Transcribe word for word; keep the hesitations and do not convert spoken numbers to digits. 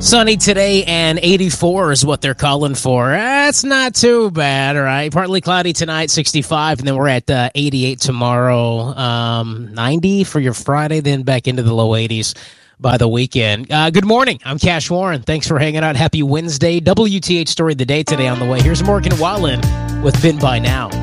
Sunny today and eighty-four is what they're calling for. That's not too bad, all right? Partly cloudy tonight, sixty-five, and then we're at uh, eighty-eight tomorrow, um, ninety for your Friday, then back into the low eighties by the weekend. Uh, good morning. I'm Cash Warren. Thanks for hanging out. Happy Wednesday. W T H Story of the Day today on the way. Here's Morgan Wallen with Been By Now.